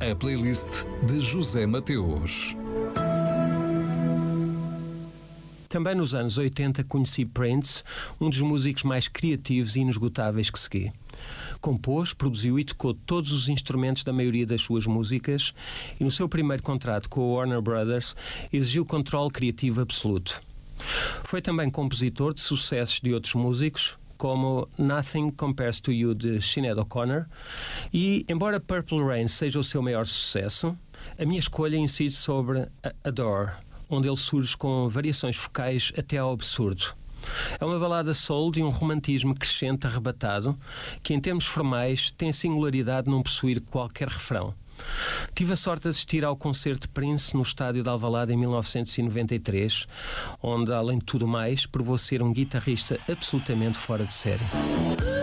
A playlist de José Mateus. Também nos anos 80 conheci Prince, um dos músicos mais criativos e inesgotáveis que segui. Compôs, produziu e tocou todos os instrumentos da maioria das suas músicas e no seu primeiro contrato com a Warner Brothers exigiu controle criativo absoluto. Foi também compositor de sucessos de outros músicos, como Nothing Compares to You de Sinéad O'Connor, e, embora Purple Rain seja o seu maior sucesso, a minha escolha incide sobre Adore, onde ele surge com variações focais até ao absurdo. É uma balada soul de um romantismo crescente arrebatado, que em termos formais tem a singularidade de não possuir qualquer refrão. Tive a sorte de assistir ao concerto de Prince no estádio de Alvalade em 1993, onde, além de tudo mais, provou ser um guitarrista absolutamente fora de série.